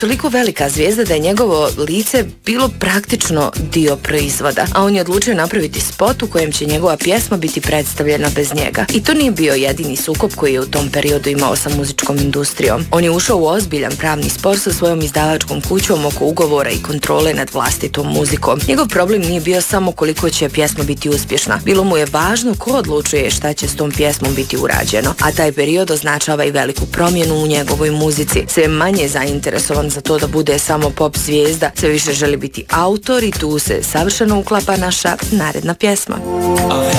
toliko velika zvijezda da je njegovo lice bilo praktično dio proizvoda, a on je odlučio napraviti spot u kojem će njegova pjesma biti predstavljena bez njega. I to nije bio jedini sukob koji je u tom periodu imao sa muzičkom industrijom. On je ušao u ozbiljan pravni spor sa svojom izdavačkom kućom oko ugovora i kontrole nad vlastitom muzikom. Njegov problem nije bio samo koliko će pjesma biti uspješna. Bilo mu je važno ko odlučuje šta će s tom pjesmom biti urađeno, a taj period označava i veliku promjenu u njegovoj muzici. Sve manje zainteresovan za to da bude samo pop zvijezda, sve više želi biti autor i tu se savršeno uklapa naša naredna pjesma.